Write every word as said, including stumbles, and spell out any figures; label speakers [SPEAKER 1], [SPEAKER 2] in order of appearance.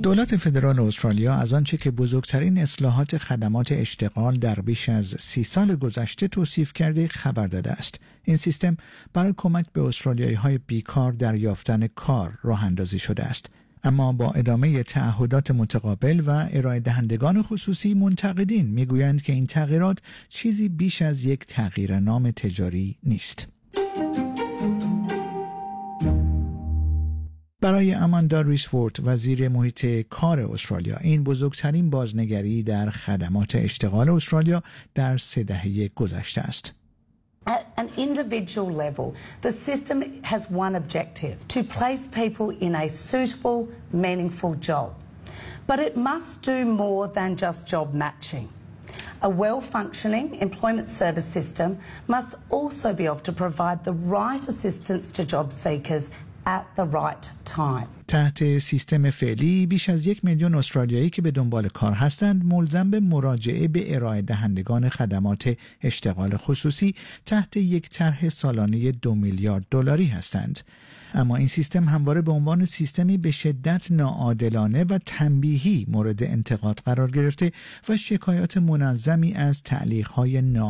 [SPEAKER 1] دولت فدرال استرالیا از آنچه که بزرگترین اصلاحات خدمات اشتغال در بیش از سی سال گذشته توصیف کرده خبر داده است. این سیستم برای کمک به استرالیایی‌های بیکار در یافتن کار راه اندازی شده است. اما با ادامه تعهدات متقابل و ارائه دهندگان خصوصی، منتقدین میگویند که این تغییرات چیزی بیش از یک تغییر نام تجاری نیست. برای اماندا ریسورت، وزیر محیط کار استرالیا، این بزرگترین بازنگری در خدمات اشتغال استرالیا در سه دهه گذشته است.
[SPEAKER 2] At an individual level, the system has one objective: to place people in a suitable, meaningful job. But it must do more than just job matching. A well-functioning employment service system must also be able to provide the right assistance to job seekers at the right time.
[SPEAKER 1] تحت سیستم فعلی، بیش از یک میلیون استرالیایی که به دنبال کار هستند ملزم به مراجعه به ارائه دهندگان خدمات اشتغال خصوصی تحت یک طرح سالانه دو میلیارد دلاری هستند. اما این سیستم همواره به عنوان سیستمی به شدت ناعادلانه و تنبیهی مورد انتقاد قرار گرفته و شکایات منظمی از تعلیق‌های نا